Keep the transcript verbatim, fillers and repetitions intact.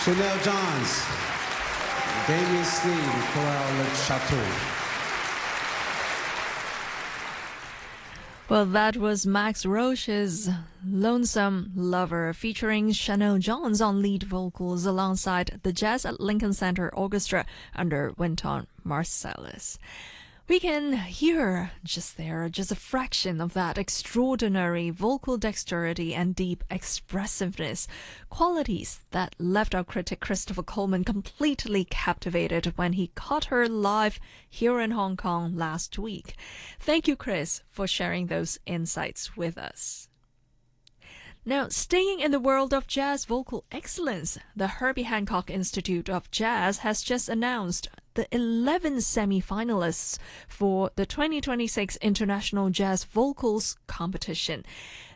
Chanel Johns, Damien Sneed, and Chorale Le Chateau. Well, that was Max Roche's Lonesome Lover, featuring Chanel Johns on lead vocals alongside the Jazz at Lincoln Center Orchestra under Wynton Marsalis. We can hear just there just a fraction of that extraordinary vocal dexterity and deep expressiveness, qualities that left our critic Christopher Coleman completely captivated when he caught her live here in Hong Kong last week. Thank you, Chris, for sharing those insights with us. Now, staying in the world of jazz vocal excellence, the Herbie Hancock Institute of Jazz has just announced the eleven semi-finalists for the twenty twenty-six International Jazz Vocals Competition.